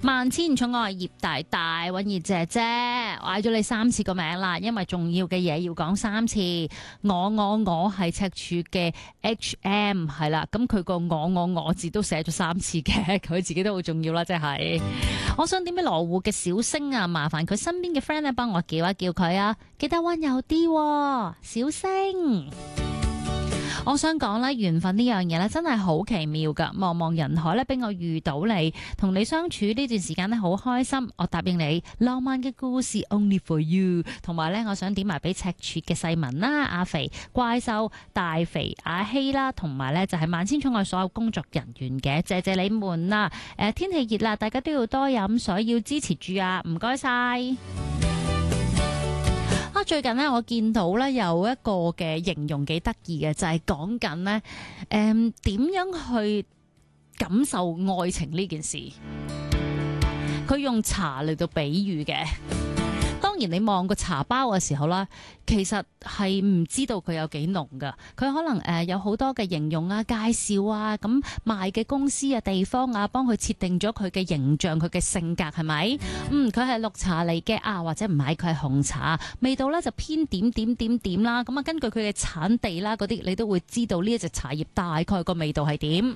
萬千寵愛葉大大，允兒姐姐，我嗌咗你3次個名啦，因為重要嘅嘢要講3次。我係赤柱嘅 HM 係啦，咁佢個我字都寫咗3次嘅，佢自己都好重要啦，即係。我想點俾羅湖嘅小星啊，麻煩佢身邊嘅 friend 咧幫我叫一叫佢啊，記得溫柔啲，小星。我想講咧，緣分呢樣嘢咧，真係好奇妙噶。茫茫人海咧，俾我遇到你，同你相處呢段時間咧，好開心。我答應你，浪漫嘅故事 only for you。同埋咧，我想點埋俾赤柱嘅世民啦，阿肥、怪獸、大肥、阿希啦，同埋咧就係萬千寵愛所有工作人員嘅，謝謝你們啦。天氣熱啦，大家都要多飲水，要支持住啊！唔該晒。最近咧，我見到咧有一個嘅形容幾得意嘅，就係講緊咧，點樣去感受愛情呢件事。佢用茶嚟到比喻嘅。當然你望個茶包嘅時候啦，其實係唔知道佢有幾濃噶。佢可能有好多嘅形容啊、介紹啊，咁賣嘅公司啊、地方啊，幫佢設定咗佢嘅形象、佢嘅性格係咪？佢係綠茶嚟嘅啊，或者唔係佢係紅茶，味道咧就偏點啦。咁啊，根據佢嘅產地啦嗰啲，你都會知道呢一隻茶葉大概個味道係點。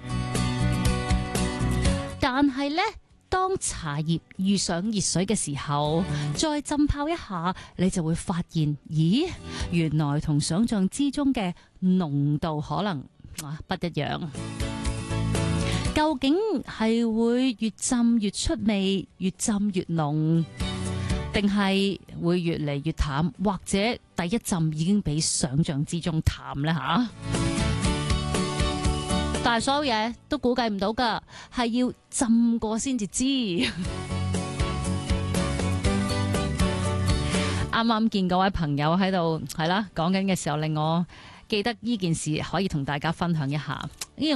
但係呢，當茶葉遇上熱水嘅時候，再浸泡一下，你就會發現，咦，原來同想象之中嘅濃度可能不一樣。究竟係會越浸越出味，越浸越濃，定係會越嚟越淡，或者第一浸已經比想象之中淡呢？吓？但係所有嘢都估計唔到噶，係要浸過先至知。啱啱見嗰位朋友喺度係啦講緊嘅時候，令我記得呢件事可以同大家分享一下。